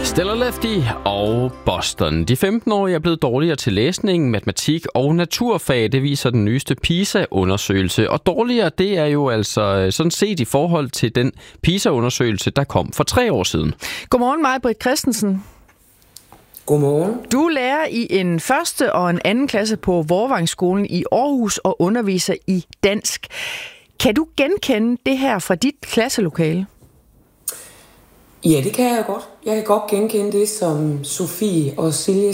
Stellar Lefty og Boston. De 15-årige er blevet dårligere til læsning, matematik og naturfag. Det viser den nyeste PISA-undersøgelse. Og dårligere, det er jo altså sådan set i forhold til den PISA-undersøgelse, der kom for 3 år siden. Godmorgen, Maj-Britt Christensen. Godmorgen. Du er lærer i en første og en anden klasse på Vorvangsskolen i Aarhus og underviser i dansk. Kan du genkende det her fra dit klasselokale? Ja, det kan jeg godt. Jeg kan godt genkende det, som Sofie og Silje